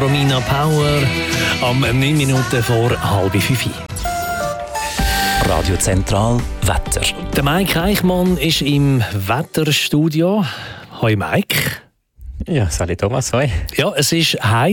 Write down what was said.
Romina Power am 9 Minuten vor 4:30. Radio Zentral Wetter. Der Mike Eichmann ist im Wetterstudio. Hoi Mike. Ja, salut Thomas, hoi. Ja, es ist heiß.